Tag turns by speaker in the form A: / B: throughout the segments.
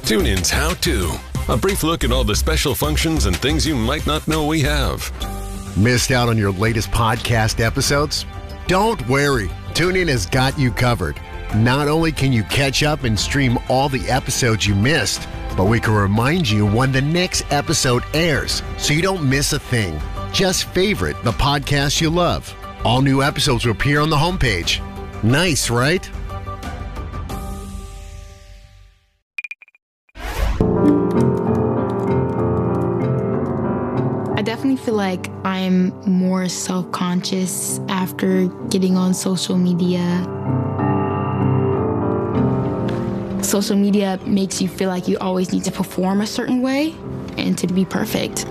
A: TuneIn's How To. A brief look at all the special functions and things you might not know we have.
B: Missed out on your latest podcast episodes? Don't worry. TuneIn has got you covered. Not only can you catch up and stream all the episodes you missed, but we can remind you when the next episode airs so you don't miss a thing. Just favorite the podcast you love. All new episodes will appear on the homepage. Nice, right?
C: I definitely feel like I'm more self-conscious after getting on social media. Social media makes you feel like you always need to perform a certain way and to be perfect.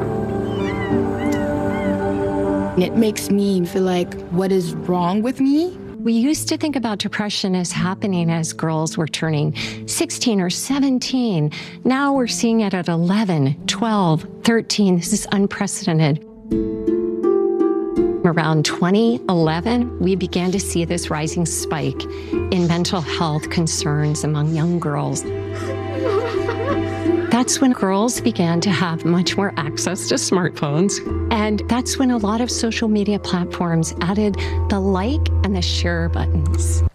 C: It makes me feel like, what is wrong with me?
D: We used to think about depression as happening as girls were turning 16 or 17. Now we're seeing it at 11, 12, 13. This is unprecedented. Around 2011, we began to see this rising spike in mental health concerns among young girls. That's when girls began to have much more access to smartphones. And that's when a lot of social media platforms added the like and the share buttons.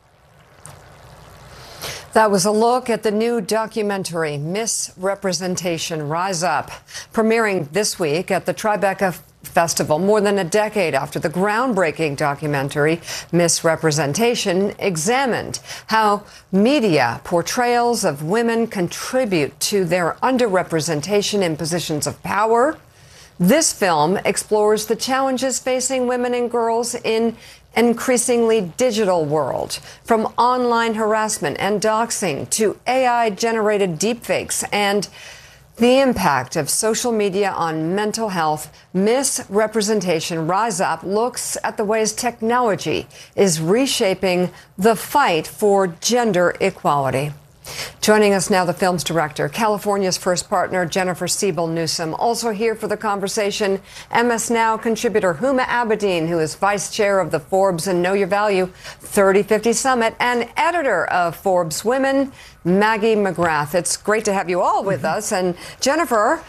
E: That was a look at the new documentary, Misrepresentation Rise Up, premiering this week at the Tribeca Festival, more than a decade after the groundbreaking documentary Misrepresentation examined how media portrayals of women contribute to their underrepresentation in positions of power. This film explores the challenges facing women and girls in an increasingly digital world, from online harassment and doxing to AI-generated deepfakes and the impact of social media on mental health. Misrepresentation Rise Up looks at the ways technology is reshaping the fight for gender equality. Joining us now, the film's director, California's first partner, Jennifer Siebel Newsom. Also here for the conversation, MS Now contributor Huma Abedin, who is vice chair of the Forbes and Know Your Value 3050 Summit, and editor of Forbes Women, Maggie McGrath. It's great to have you all with us. And Jennifer,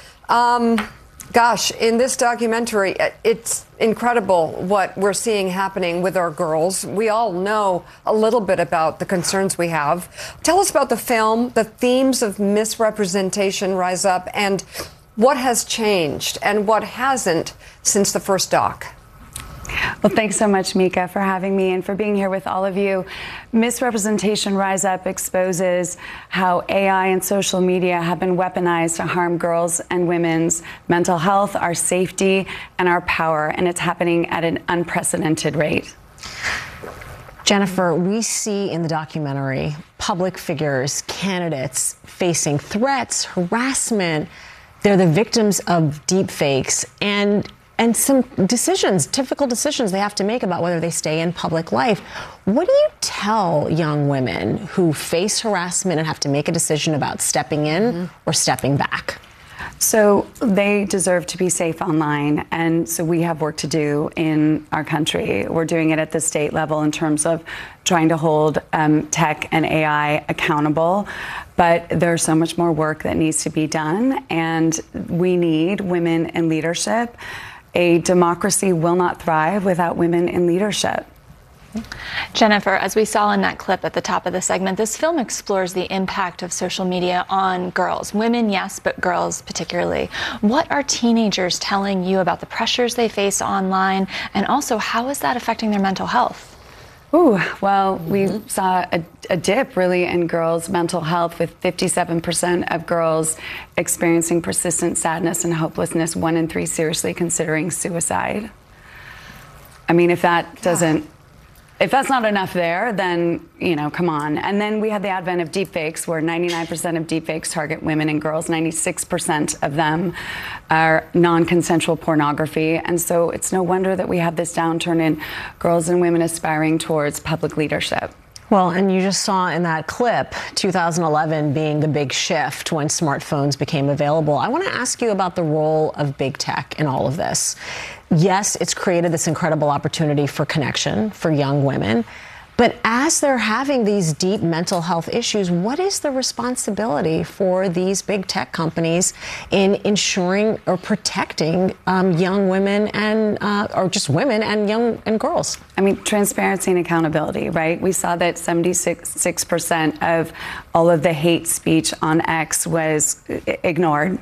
E: gosh, in this documentary, it's incredible what we're seeing happening with our girls. We all know a little bit about the concerns we have. Tell us about the film, the themes of misrepresentation rise up, and what has changed and what hasn't since the first doc.
F: Well, thanks so much, Mika, for having me and for being here with all of you. Misrepresentation Rise Up exposes how AI and social media have been weaponized to harm girls and women's mental health, our safety, and our power, and it's happening at an unprecedented rate.
G: Jennifer, we see in the documentary public figures, candidates facing threats, harassment. They're the victims of deepfakes and some decisions, difficult decisions they have to make about whether they stay in public life. What do you tell young women who face harassment and have to make a decision about stepping in or stepping back?
F: So they deserve to be safe online, and so we have work to do in our country. We're doing it at the state level in terms of trying to hold tech and AI accountable, but there's so much more work that needs to be done, and we need women in leadership. A democracy will not thrive without women in leadership.
H: Jennifer, as we saw in that clip at the top of the segment, this film explores the impact of social media on girls. Women, yes, but girls particularly. What are teenagers telling you about the pressures they face online, and also how is that affecting their mental health?
F: Ooh, well, we saw a dip really in girls' mental health, with 57% of girls experiencing persistent sadness and hopelessness, 1 in 3 seriously considering suicide. I mean, if that doesn't, if that's not enough there, then, you know, come on. And then we had the advent of deepfakes, where 99% of deepfakes target women and girls. 96% of them are non-consensual pornography. And so it's no wonder that we have this downturn in girls and women aspiring towards public leadership.
G: Well, and you just saw in that clip 2011 being the big shift when smartphones became available. I want to ask you about the role of big tech in all of this. Yes, it's created this incredible opportunity for connection for young women, But as they're having these deep mental health issues, what is the responsibility for these big tech companies in ensuring or protecting young women and or just women and girls?
F: I mean, transparency and accountability, right? We saw that 76% of all of the hate speech on X was ignored.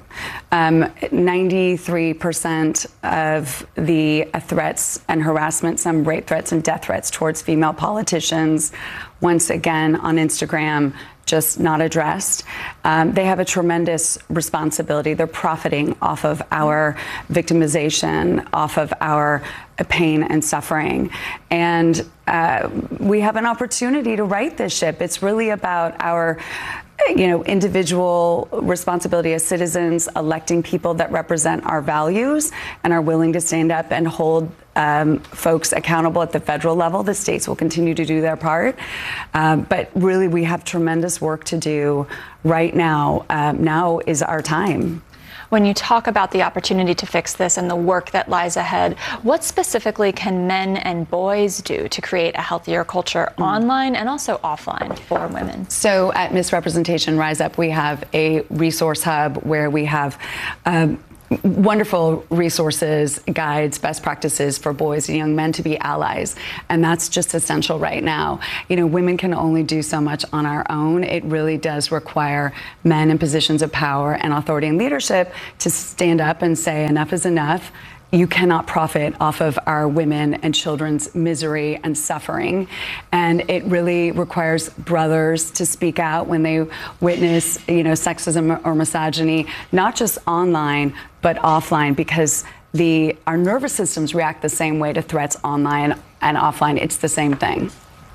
F: 93% of the threats and harassment, some rape threats and death threats towards female politicians, once again on Instagram, just not addressed. They have a tremendous responsibility. They're profiting off of our victimization, off of our pain and suffering. And we have an opportunity to right this ship. It's really about our individual responsibility as citizens, electing people that represent our values and are willing to stand up and hold folks accountable at the federal level. The states will continue to do their part. But really, we have tremendous work to do right now. Now is our time.
H: When you talk about the opportunity to fix this and the work that lies ahead, what specifically can men and boys do to create a healthier culture online and also offline for women?
F: So at Misrepresentation Rise Up, we have a resource hub where we have wonderful resources, guides, best practices for boys and young men to be allies. And that's just essential right now. Women can only do so much on our own. It really does require men in positions of power and authority and leadership to stand up and say enough is enough. You cannot profit off of our women and children's misery and suffering. And it really requires brothers to speak out when they witness, sexism or misogyny, not just online, but offline, because our nervous systems react the same way to threats online and offline. It's the same thing.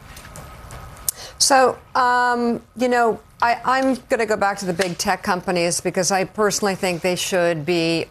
E: So, I'm going to go back to the big tech companies because I personally think they should be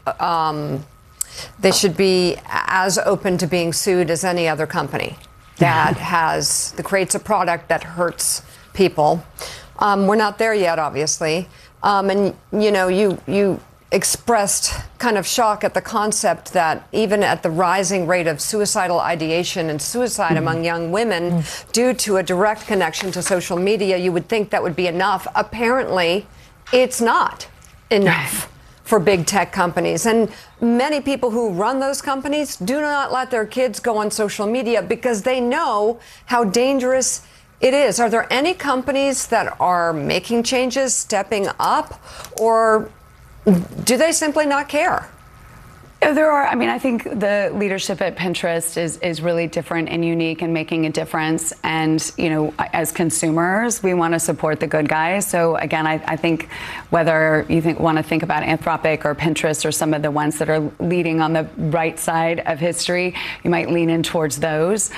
E: as open to being sued as any other company that creates a product that hurts people. We're not there yet, obviously. And you expressed kind of shock at the concept that even at the rising rate of suicidal ideation and suicide among young women due to a direct connection to social media, you would think that would be enough. Apparently, it's not enough for big tech companies. And many people who run those companies do not let their kids go on social media because they know how dangerous it is. Are there any companies that are making changes, stepping up, or do they simply not care?
F: There are. I mean, I think the leadership at Pinterest is really different and unique and making a difference. And, as consumers, we want to support the good guys. So, again, I think whether you want to think about Anthropic or Pinterest or some of the ones that are leading on the right side of history, you might lean in towards those.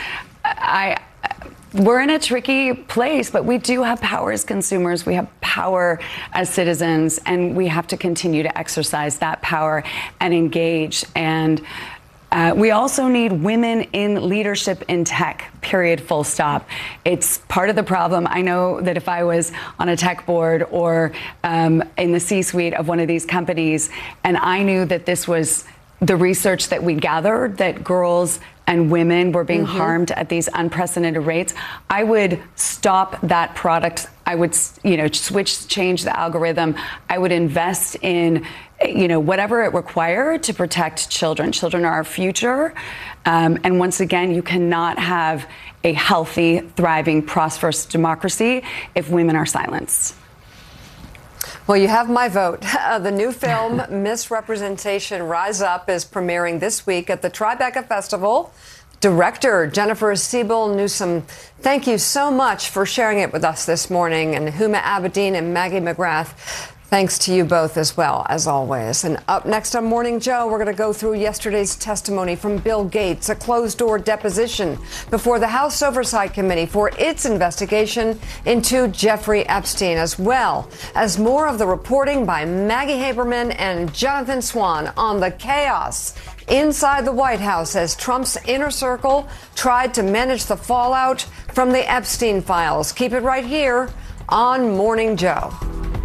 F: We're in a tricky place, but we do have power as consumers. We have power as citizens, and we have to continue to exercise that power and engage. And we also need women in leadership in tech, period, full stop. It's part of the problem. I know that if I was on a tech board or in the C-suite of one of these companies, and I knew that this was the research that we gathered, that girls and women were being harmed at these unprecedented rates, I would stop that product. I would, change the algorithm. I would invest in, whatever it required to protect children. Children are our future. And once again, you cannot have a healthy, thriving, prosperous democracy if women are silenced.
E: Well, you have my vote. The new film, Misrepresentation Rise Up, is premiering this week at the Tribeca Festival. Director Jennifer Siebel Newsom, thank you so much for sharing it with us this morning. And Huma Abedin and Maggie McGrath, thanks to you both as well, as always. And up next on Morning Joe, we're going to go through yesterday's testimony from Bill Gates, a closed-door deposition before the House Oversight Committee for its investigation into Jeffrey Epstein, as well as more of the reporting by Maggie Haberman and Jonathan Swan on the chaos inside the White House as Trump's inner circle tried to manage the fallout from the Epstein files. Keep it right here on Morning Joe.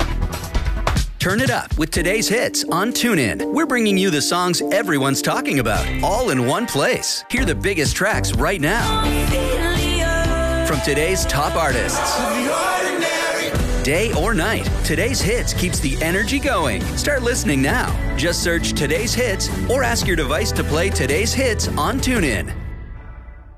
I: Turn it up with today's hits on TuneIn. We're bringing you the songs everyone's talking about, all in one place. Hear the biggest tracks right now. from today's top artists. Day or night, Today's Hits keeps the energy going. Start listening now. Just search Today's Hits or ask your device to play Today's Hits on TuneIn.